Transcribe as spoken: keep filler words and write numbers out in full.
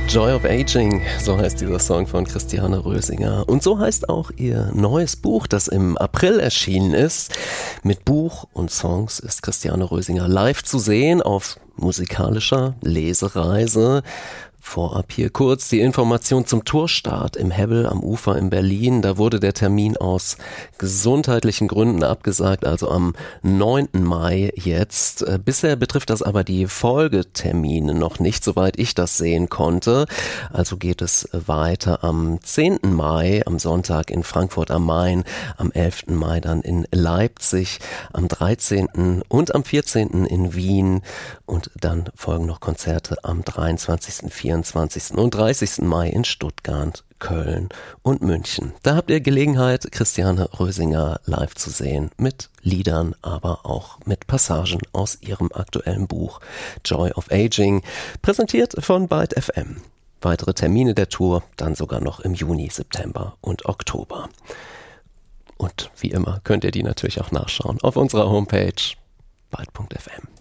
Joy of Aging, so heißt dieser Song von Christiane Rösinger. Und so heißt auch ihr neues Buch, das im April erschienen ist. Mit Buch und Songs ist Christiane Rösinger live zu sehen auf musikalischer Lesereise. Vorab hier kurz die Information zum Tourstart im Hebbel am Ufer in Berlin. Da wurde der Termin aus gesundheitlichen Gründen abgesagt, also am neunten Mai jetzt. Bisher betrifft das aber die Folgetermine noch nicht, soweit ich das sehen konnte. Also geht es weiter am zehnten Mai, am Sonntag in Frankfurt am Main, am elften Mai dann in Leipzig, am dreizehnten und am vierzehnten in Wien und dann folgen noch Konzerte am dreiundzwanzigsten, vierundzwanzigsten und dreißigsten Mai in Stuttgart, Köln und München. Da habt ihr Gelegenheit, Christiane Rösinger live zu sehen, mit Liedern, aber auch mit Passagen aus ihrem aktuellen Buch Joy of Aging, präsentiert von Byte F M. Weitere Termine der Tour dann sogar noch im Juni, September und Oktober. Und wie immer könnt ihr die natürlich auch nachschauen auf unserer Homepage byte punkt f m.